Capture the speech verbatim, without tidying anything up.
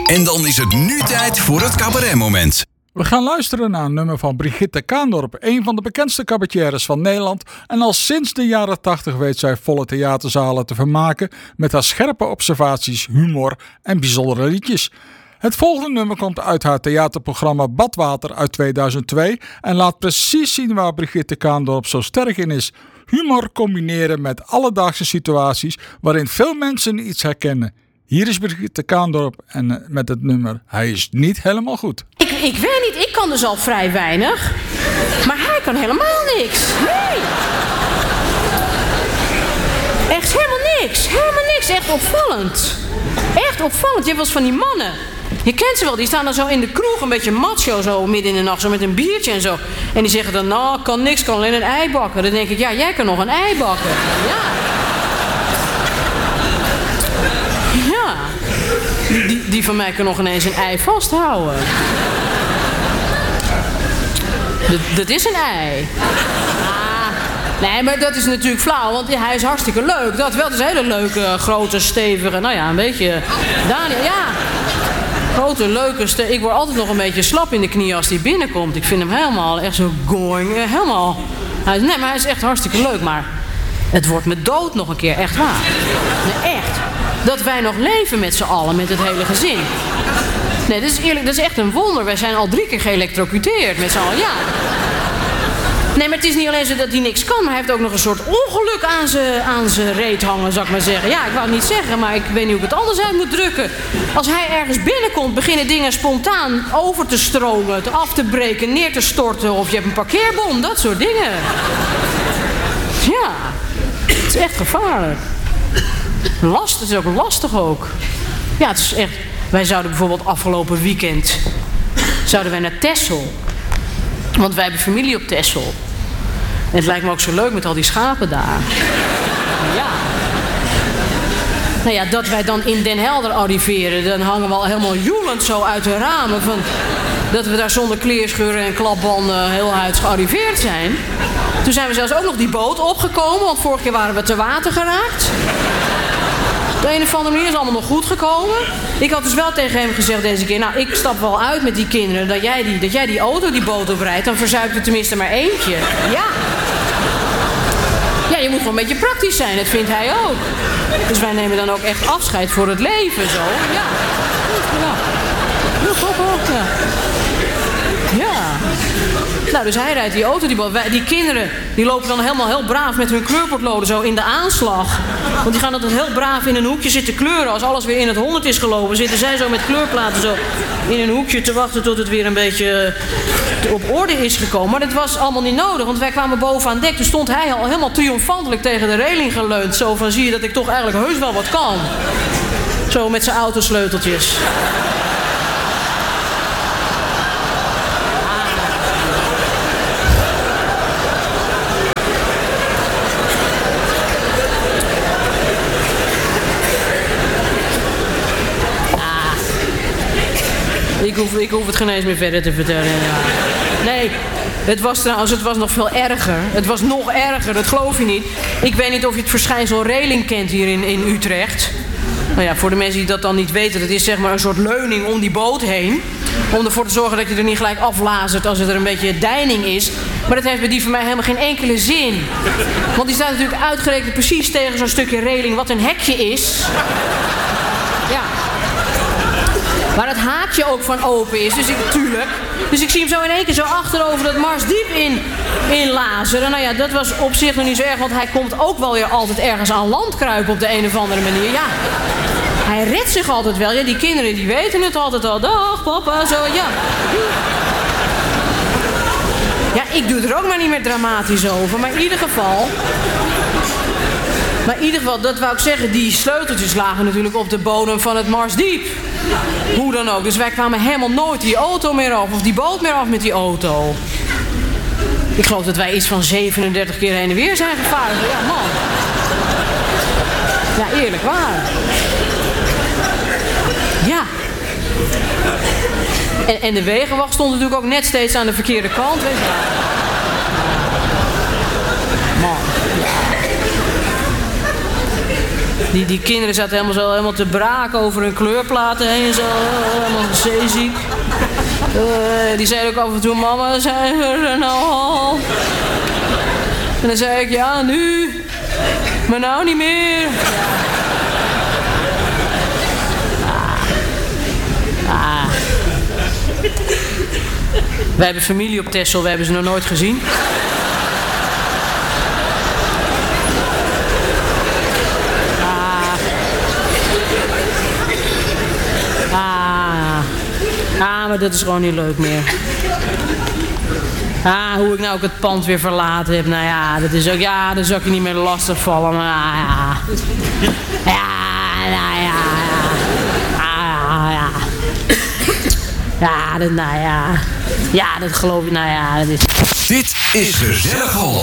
En dan is het nu tijd voor het cabaretmoment. We gaan luisteren naar een nummer van Brigitte Kaandorp, een van de bekendste cabaretières van Nederland. En al sinds de jaren tachtig weet zij volle theaterzalen te vermaken met haar scherpe observaties, humor en bijzondere liedjes. Het volgende nummer komt uit haar theaterprogramma Badwater uit tweeduizend twee en laat precies zien waar Brigitte Kaandorp zo sterk in is. Humor combineren met alledaagse situaties waarin veel mensen iets herkennen. Hier is Brigitte Kaandorp en met het nummer Hij is niet helemaal goed. Ik, ik weet niet, ik kan dus al vrij weinig. Maar hij kan helemaal niks. Nee. Echt helemaal niks. Helemaal niks. Echt opvallend. Echt opvallend. Je hebt wel eens van die mannen. Je kent ze wel, die staan dan zo in de kroeg een beetje macho zo midden in de nacht, zo met een biertje en zo. En die zeggen dan, nou, kan niks, kan alleen een ei bakken. Dan denk ik, ja, jij kan nog een ei bakken. Ja. Ja. Die, die, die van mij kan nog ineens een ei vasthouden. Dat, dat is een ei. Ah, nee, maar dat is natuurlijk flauw, want ja, hij is hartstikke leuk. Dat wel, het is een hele leuke, grote, stevige, nou ja, een beetje... Daniel, ja... Grote, leuke ste- Ik word altijd nog een beetje slap in de knie als hij binnenkomt. Ik vind hem helemaal echt zo going. Helemaal. Hij, nee, maar hij is echt hartstikke leuk. Maar het wordt me dood nog een keer. Echt waar. Nee, echt. Dat wij nog leven met z'n allen. Met het hele gezin. Nee, dat is eerlijk. Dat is echt een wonder. Wij zijn al drie keer geëlektrocuteerd met z'n allen. Ja. Nee, maar het is niet alleen zo dat hij niks kan, maar hij heeft ook nog een soort ongeluk aan zijn aan zijn reet hangen, zou ik maar zeggen. Ja, ik wou het niet zeggen, maar ik weet niet hoe ik het anders uit moet drukken. Als hij ergens binnenkomt, beginnen dingen spontaan over te stromen, te af te breken, neer te storten, of je hebt een parkeerbom, dat soort dingen. Ja, het is echt gevaarlijk. Last, het is ook lastig ook. Ja, het is echt... Wij zouden bijvoorbeeld afgelopen weekend, zouden wij naar Texel. Want wij hebben familie op Texel. En het lijkt me ook zo leuk met al die schapen daar. Ja. Nou ja, dat wij dan in Den Helder arriveren, dan hangen we al helemaal joelend zo uit de ramen van dat we daar zonder kleerscheuren en klapbanden heel huids gearriveerd zijn. Toen zijn we zelfs ook nog die boot opgekomen, want vorige keer waren we te water geraakt. Op de een of andere manier is allemaal nog goed gekomen. Ik had dus wel tegen hem gezegd deze keer, nou, ik stap wel uit met die kinderen, dat jij die, dat jij die auto die boot oprijdt, dan verzuipt er tenminste maar eentje. Ja. Ja, je moet gewoon een beetje praktisch zijn, dat vindt hij ook. Dus wij nemen dan ook echt afscheid voor het leven, zo. Ja. Ja. Ja. Ja. Nou, dus hij rijdt die auto, die, wij, die kinderen, die lopen dan helemaal heel braaf met hun kleurpotloden zo in de aanslag. Want die gaan altijd heel braaf in een hoekje zitten kleuren. Als alles weer in het honderd is gelopen, zitten zij zo met kleurplaten zo in een hoekje te wachten tot het weer een beetje op orde is gekomen. Maar dat was allemaal niet nodig, want wij kwamen boven aan dek. Toen stond hij al helemaal triomfantelijk tegen de reling geleund. Zo van, zie je dat ik toch eigenlijk heus wel wat kan. Zo met zijn autosleuteltjes. Ik hoef, ik hoef het geen eens meer verder te vertellen. Ja. Nee, het was trouwens, het was nog veel erger. Het was nog erger, dat geloof je niet. Ik weet niet of je het verschijnsel reling kent hier in, in Utrecht. Nou ja, voor de mensen die dat dan niet weten, dat is zeg maar een soort leuning om die boot heen. Om ervoor te zorgen dat je er niet gelijk aflazert als het er een beetje deining is. Maar dat heeft bij die van mij helemaal geen enkele zin. Want die staat natuurlijk uitgerekend precies tegen zo'n stukje reling wat een hekje is. Ja. Waar het haakje ook van open is, dus ik, tuurlijk. Dus ik zie hem zo in één keer zo achterover dat Marsdiep in, in lazeren. Nou ja, dat was op zich nog niet zo erg, want hij komt ook wel weer altijd ergens aan land kruipen op de een of andere manier. Ja, hij redt zich altijd wel. Ja, die kinderen die weten het altijd al. Dag papa, zo, ja. Ja, ik doe er ook maar niet meer dramatisch over, maar in ieder geval... Maar in ieder geval, dat wou ik zeggen, die sleuteltjes lagen natuurlijk op de bodem van het Marsdiep. Hoe dan ook. Dus wij kwamen helemaal nooit die auto meer af, of die boot meer af met die auto. Ik geloof dat wij iets van zevenendertig keer heen en weer zijn gevaren. Ja, man. Ja, eerlijk waar. Ja. En, en de wegenwacht stond natuurlijk ook net steeds aan de verkeerde kant. Weet je. Man. Die, die kinderen zaten helemaal zo helemaal te braken over hun kleurplaten heen en zo. Helemaal zeeziek. Uh, die zeiden ook af en toe, mama, zijn we er nou al? En dan zei ik, ja, nu. Maar nou niet meer. Ah. Ah. Wij hebben familie op Texel, we hebben ze nog nooit gezien. Ah, maar dat is gewoon niet leuk meer. Ah, hoe ik nou ook het pand weer verlaten heb. Nou ja, dat is ook... Ja, dan zou ik je niet meer lastig vallen. Maar ja... Ja, nou ja... Ja, ja... Ja, dat, nou ja... Ja, dat geloof ik... Nou ja, dat is... Dit is Gezellig Holland.